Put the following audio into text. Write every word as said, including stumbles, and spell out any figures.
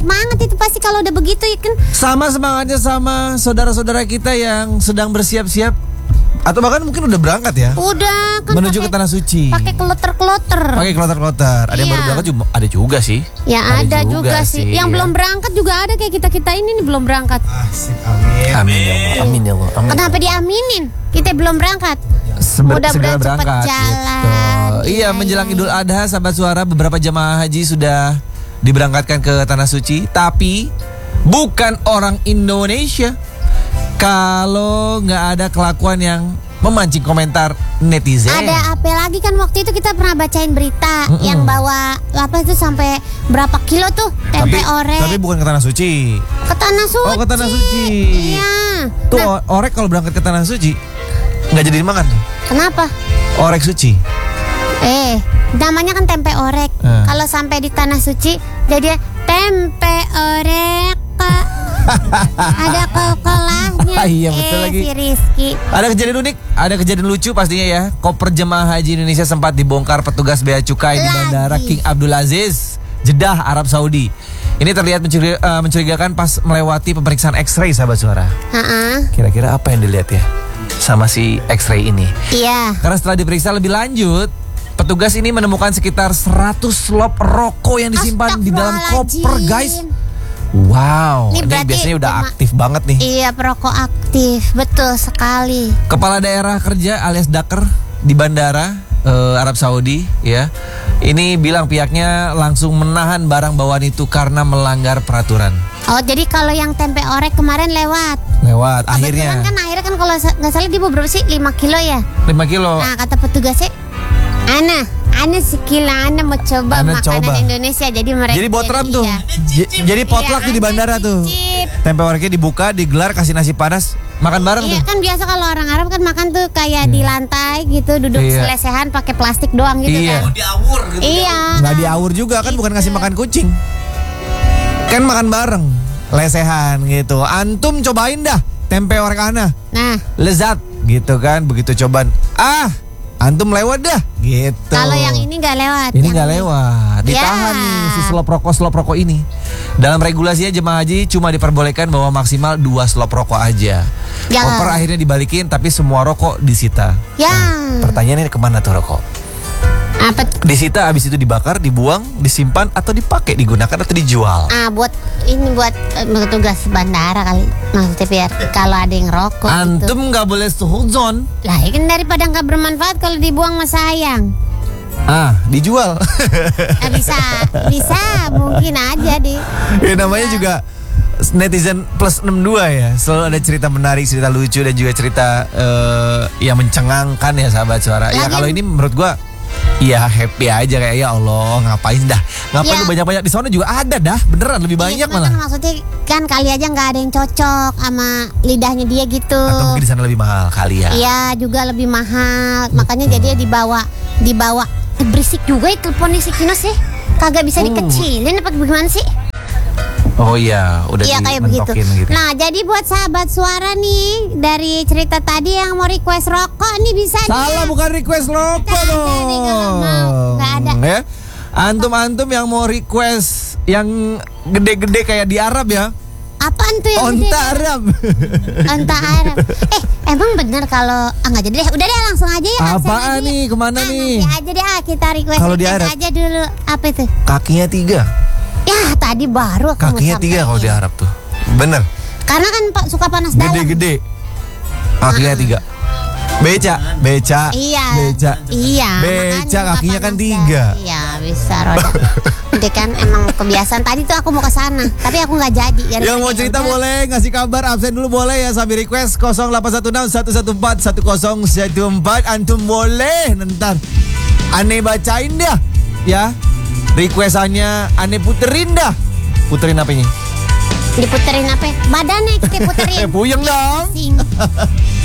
semangat itu pasti kalau udah begitu ya kan. Sama semangatnya sama saudara-saudara kita yang sedang bersiap-siap atau bahkan mungkin udah berangkat ya. Udah kan menuju pake, ke tanah suci. Pakai kloter-kloter. Pakai kloter-kloter. Ada yang Iya. baru berangkat juga, ada juga sih. Ya ada, juga, juga sih. Yang ya. belum berangkat juga ada kayak kita-kita ini nih belum berangkat. Asik, amin. Amin ya Allah. Amin ya Allah. Amin. Kenapa diaminin? Kita belum berangkat. Seber, Mudah-mudahan segera berangkat. cepat jalan. Gitu. Iya, menjelang Idul Adha, sahabat suara, beberapa jemaah haji sudah diberangkatkan ke tanah suci, tapi bukan orang Indonesia. Kalau nggak ada kelakuan yang memancing komentar netizen. Ada apa lagi kan waktu itu kita pernah bacain berita Mm-mm. yang bawa apa itu sampai berapa kilo tuh tempe tapi, orek Tapi bukan ke tanah suci. ke tanah suci. Oh, ke tanah suci. Iya. Tuh Nah, orek kalau berangkat ke tanah suci nggak jadi dimakan. kenapa? Orek suci. Eh, namanya kan tempe orek. Hmm. Kalau sampai di tanah suci jadi tempe orek. Kak. Ada kol-kolahnya. Iya, betul eh, lagi. Si Rizky. Ada kejadian unik, ada kejadian lucu pastinya ya. Koper jemaah haji Indonesia sempat dibongkar petugas bea cukai di Lagi. Bandara King Abdul Aziz, Jeddah, Arab Saudi. Ini terlihat mencuriga- uh, mencurigakan pas melewati pemeriksaan X-ray, sahabat suara. Ha-ha. Kira-kira apa yang dilihat ya sama si X-ray ini? Iya. Karena setelah diperiksa lebih lanjut, petugas ini menemukan sekitar seratus slop rokok yang disimpan di dalam koper, guys. Wow, Ini ini, berarti biasanya udah cuma- aktif banget nih. Iya, perokok aktif. Betul sekali. Kepala daerah kerja alias Daker di bandara eh, Arab Saudi ya. Ini bilang pihaknya langsung menahan barang bawaan itu karena melanggar peraturan. Oh, jadi kalau yang tempe orek kemarin lewat. Lewat Kebetulan akhirnya kan akhirnya kan kalau sa- nggak salah dia bawa berapa sih? lima kilo ya. lima kilo. Nah, kata petugasnya, Ana, Ana sekilo Ana mau coba Ana makanan coba. Indonesia. Jadi mereka Jadi botram tuh. iya. J- Jadi potluck Iya, tuh di Ana bandara tuh. cicip. Tempe oreknya dibuka, digelar, kasih nasi panas, makan bareng Iya tuh. kan biasa kalau orang Arab kan makan tuh kayak di lantai gitu, duduk Iya. selesehan pakai plastik doang gitu Iya. kan. Diawur gitu. Iya. Nggak diawur juga kan, bukan ngasih makan kucing. Kan makan bareng, lesehan gitu. Antum cobain dah tempe orek Ana. Nah, Lezat gitu kan, begitu cobaan. Ah, antum lewat dah gitu. kalau yang ini nggak lewat. Ini yang nggak lewat, ditahan Ya. nih si slop rokok slop rokok ini. Dalam regulasinya jemaah haji cuma diperbolehkan bawa maksimal dua slop rokok aja. Ya. Koper akhirnya dibalikin tapi semua rokok disita. Ya. Pertanyaannya kemana tuh rokok? Apa? Disita, habis itu dibakar, dibuang, disimpan atau dipakai, digunakan atau dijual? Ah, buat ini buat eh, petugas bandara kali maksudnya biar kalau ada yang rokok gitu. Antum nggak boleh suhuzon. Lah, ya kan daripada nggak bermanfaat kalau dibuang mah sayang. Ah, dijual. Ah, bisa, bisa, mungkin aja deh. Ya namanya juga netizen plus enam puluh dua ya. Selalu ada cerita menarik, cerita lucu dan juga cerita eh, yang mencengangkan ya sahabat suara. Ya Lagian- kalau ini menurut gua iya happy aja kayak ya Allah ngapain dah. Ngapain Ya. lu banyak-banyak di sana juga ada dah. Beneran lebih banyak Iya, cuma malah. kan maksudnya kan kali aja nggak ada yang cocok sama lidahnya dia gitu. Atau mungkin di sana lebih mahal kali ya. Iya, juga lebih mahal. Makanya jadinya dibawa dibawa Eh, berisik juga ya teleponnya si Kino sih. Kagak bisa Uh. dikecilin apa gimana sih? Oh iya, udah Iya kayak begitu. dimentokin gitu. Nah, jadi buat sahabat suara nih dari cerita tadi yang mau request rokok nih bisa Salah, nih. bukan request rokok Nggak ada dong. nih, nggak mau. Nggak ada. Ya. Antum-antum yang mau request yang gede-gede kayak di Arab ya. Apaan tuh yang Onta gede? Arab. Onta Arab. Eh, emang bener kalau ah nggak jadi deh. Udah deh langsung aja ya. langsung Apaan aja. nih? Kemana Ah, nih? Nanti aja deh ah, kita request Kalau di request Arab? aja dulu. Apa itu? Kakinya tiga. Ya tadi baru aku Kakinya mau tiga kalau di sampein. Arab tuh. Bener. Karena kan Pak suka panas dalam. Gede-gede. Kakinya tiga. Beca, beca. Iya. Beca. Iya. Beca, makanya kakinya suka kan panas tiga. dalam. Iya, bisa roda. Jadi kan emang kebiasaan tadi tuh aku mau ke sana, tapi aku nggak jadi. Gara-gara Yang mau ya cerita udah. boleh, ngasih kabar, absen dulu boleh ya sambil request nol delapan satu enam satu satu empat satu nol satu empat. Antum boleh ntar aneh bacain dah ya. Requestannya aneh puterin dah. Puterin apanya? Diputerin apa? Badannya kita puterin. Eh puyeng dong. Sing.